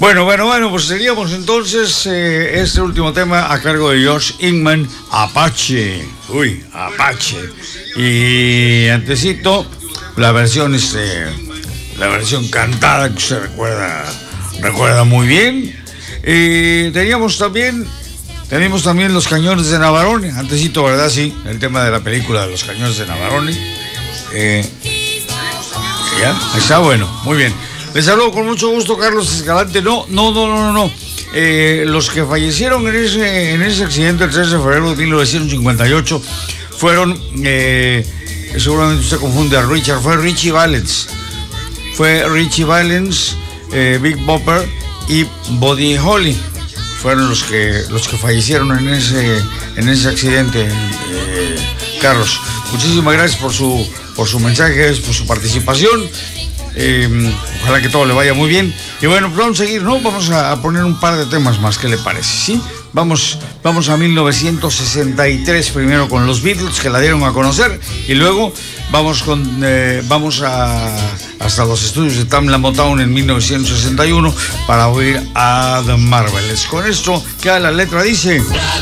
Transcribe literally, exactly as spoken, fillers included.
Bueno, bueno, bueno, pues seríamos entonces eh, este último tema a cargo de Josh Inman, Apache. Uy, Apache. Y antesito, la versión, este, la versión cantada que usted recuerda, recuerda muy bien. Eh, teníamos también, teníamos también Los Cañones de Navarone. Antesito, ¿verdad? Sí, el tema de la película de Los Cañones de Navarone. Eh, ya, ahí está, bueno, muy bien. Les saludo con mucho gusto, Carlos Escalante. No, no, no, no, no. Eh, los que fallecieron en ese, en ese accidente el tres de febrero de mil novecientos cincuenta y ocho fueron, eh, seguramente usted confunde a Richard, fue Ritchie Valens. Fue Ritchie Valens, eh, Big Bopper y Buddy Holly. Fueron los que, los que fallecieron en ese, en ese accidente, eh, Carlos. Muchísimas gracias por su, por su mensaje, por su participación. Eh, ojalá que todo le vaya muy bien. Y bueno, pues vamos a seguir, ¿no? Vamos a poner un par de temas más, ¿qué le parece? ¿Sí? Vamos, vamos a mil novecientos sesenta y tres primero con los Beatles, que la dieron a conocer, y luego vamos con eh, vamos a hasta los estudios de Tamla Motown en mil novecientos sesenta y uno para oír a The Marvels. Con esto, que la letra dice...